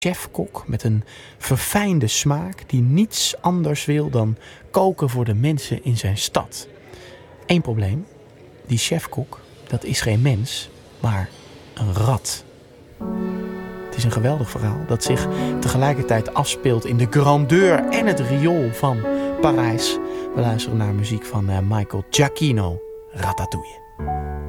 chefkok met een verfijnde smaak die niets anders wil dan koken voor de mensen in zijn stad. Eén probleem, die chefkok, dat is geen mens, maar een rat. Het is een geweldig verhaal dat zich tegelijkertijd afspeelt in de grandeur en het riool van Parijs. We luisteren naar muziek van Michael Giacchino, Ratatouille.